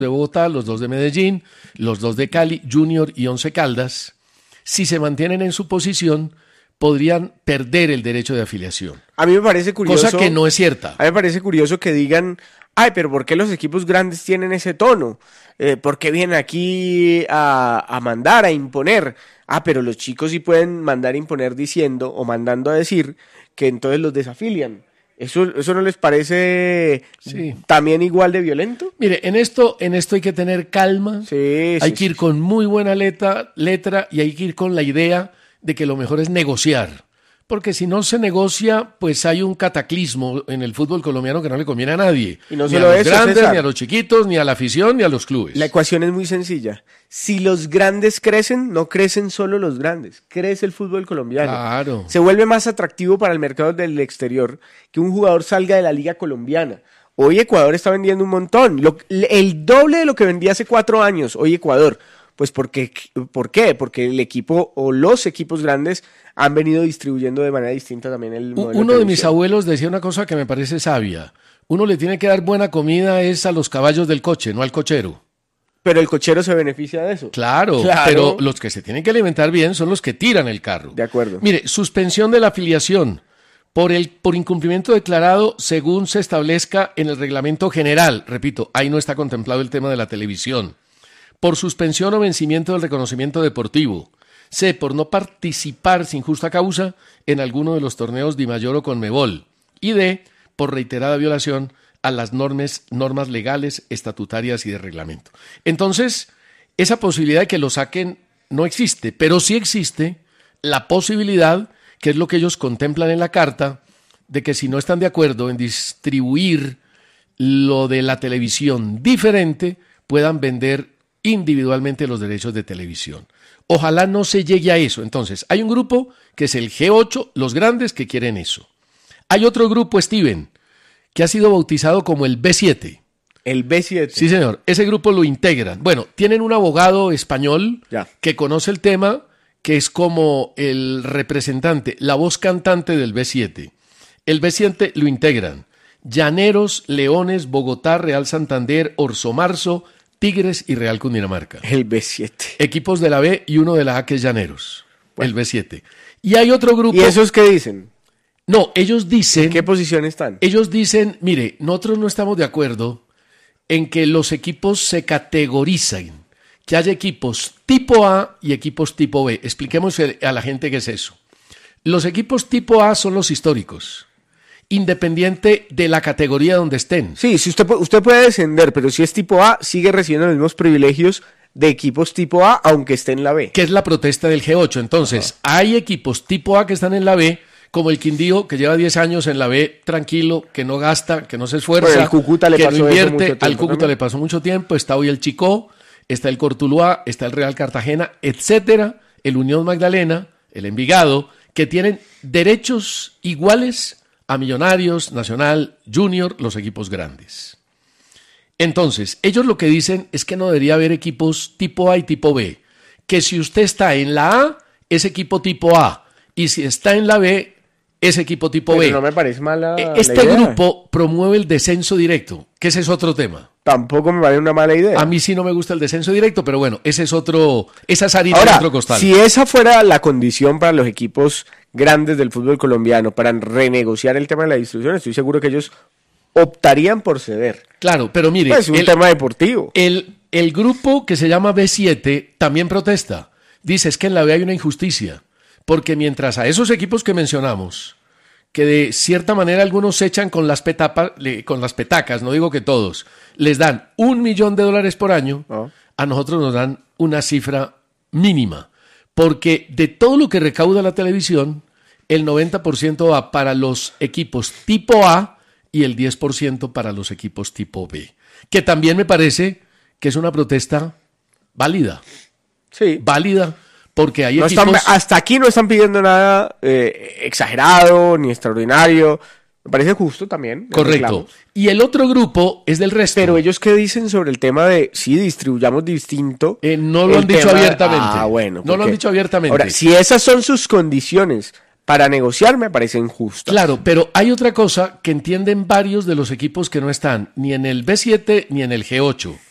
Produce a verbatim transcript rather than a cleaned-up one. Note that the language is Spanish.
de Bogotá, los dos de Medellín, los dos de Cali, Junior y Once Caldas, si se mantienen en su posición, podrían perder el derecho de afiliación. A mí me parece curioso. Cosa que no es cierta. A mí me parece curioso que digan, ay, pero ¿por qué los equipos grandes tienen ese tono? Eh, ¿Por qué vienen aquí a, a mandar, a imponer? Ah, pero los chicos sí pueden mandar a imponer diciendo o mandando a decir que entonces los desafilian. ¿Eso, eso no les parece sí. también igual de violento? Mire, en esto, en esto hay que tener calma, sí, hay sí, que ir sí. con muy buena letra, letra y hay que ir con la idea de que lo mejor es negociar. Porque si no se negocia, pues hay un cataclismo en el fútbol colombiano que no le conviene a nadie. Y no ni solo a los eso, grandes, César. ni a los chiquitos, ni a la afición, ni a los clubes. La ecuación es muy sencilla. Si los grandes crecen, no crecen solo los grandes, crece el fútbol colombiano. Claro. Se vuelve más atractivo para el mercado del exterior que un jugador salga de la liga colombiana. Hoy Ecuador está vendiendo un montón, lo, el doble de lo que vendía hace cuatro años, hoy Ecuador. Pues porque, ¿por qué? Porque el equipo o los equipos grandes han venido distribuyendo de manera distinta también el modelo. Uno de mis abuelos decía una cosa que me parece sabia. Uno le tiene que dar buena comida es a los caballos del coche, no al cochero. Pero el cochero se beneficia de eso. Claro, claro, pero los que se tienen que alimentar bien son los que tiran el carro. De acuerdo. Mire, suspensión de la afiliación por, el, por incumplimiento declarado según se establezca en el reglamento general. Repito, ahí no está contemplado el tema de la televisión. Por suspensión o vencimiento del reconocimiento deportivo. C, por no participar sin justa causa en alguno de los torneos Dimayor o Conmebol. Y D, por reiterada violación a las normas, normas legales, estatutarias y de reglamento. Entonces, esa posibilidad de que lo saquen no existe, pero sí existe la posibilidad, que es lo que ellos contemplan en la carta, de que si no están de acuerdo en distribuir lo de la televisión diferente, puedan vender individualmente los derechos de televisión. Ojalá no se llegue a eso. Entonces, hay un grupo que es el G ocho, los grandes que quieren eso. Hay otro grupo, Steven, que ha sido bautizado como el B siete. El B siete. Sí, señor. Ese grupo lo integran. Bueno, tienen un abogado español ya. que conoce el tema, que es como el representante, la voz cantante del B siete. El B siete lo integran Llaneros, Leones, Bogotá, Real Santander, Orso Marzo, Tigres y Real Cundinamarca. El B siete. Equipos de la B y uno de la A, que es Llaneros. Bueno. El B siete. Y hay otro grupo... ¿Y esos qué dicen? No, ellos dicen... ¿En qué posición están? Ellos dicen, mire, nosotros no estamos de acuerdo en que los equipos se categoricen, que haya equipos tipo A y equipos tipo B. Expliquemos a la gente qué es eso. Los equipos tipo A son los históricos, independiente de la categoría donde estén. Sí, si usted, usted puede descender, pero si es tipo A, sigue recibiendo los mismos privilegios de equipos tipo A, aunque esté en la B. Que es la protesta del G ocho. Entonces, ajá, hay equipos tipo A que están en la B, como el Quindío, que lleva diez años en la B, tranquilo, que no gasta, que no se esfuerza, bueno, el Cúcuta le que pasó no invierte. Eso mucho tiempo al Cúcuta también. le pasó mucho tiempo. Está hoy el Chicó, está el Cortuluá, está el Real Cartagena, etcétera, el Unión Magdalena, el Envigado, que tienen derechos iguales a Millonarios, Nacional, Junior, los equipos grandes. Entonces, ellos lo que dicen es que no debería haber equipos tipo A y tipo B, que si usted está en la A, es equipo tipo A, y si está en la B, es equipo tipo Pero B. no me parece mala Este la idea. grupo promueve el descenso directo, que ese es otro tema. Tampoco me parece una mala idea. A mí sí no me gusta el descenso directo, pero bueno, ese es otro, esa es harina Ahora, de otro costal. si esa fuera la condición para los equipos grandes del fútbol colombiano, para renegociar el tema de la distribución, estoy seguro que ellos optarían por ceder. Claro, pero mire, Pues es un el, tema deportivo. El, el grupo que se llama B siete también protesta. Dice, es que en la B hay una injusticia, porque mientras a esos equipos que mencionamos, que de cierta manera algunos se echan con las, petapa, con las petacas, no digo que todos, les dan un millón de dólares por año, oh. a nosotros nos dan una cifra mínima, porque de todo lo que recauda la televisión, el noventa por ciento va para los equipos tipo A y el diez por ciento para los equipos tipo B, que también me parece que es una protesta válida. Sí. Válida, porque hay no equipos... Están, hasta aquí no están pidiendo nada eh, exagerado ni extraordinario. Me parece justo también. Correcto. Y el otro grupo es del resto. Pero ellos, ¿qué dicen sobre el tema de si distribuyamos distinto? Eh, no lo han dicho tema... abiertamente. Ah, bueno. No lo han dicho abiertamente. Ahora, si esas son sus condiciones para negociar, me parecen justas. Claro, pero hay otra cosa que entienden varios de los equipos que no están ni en el B siete ni en el G ocho.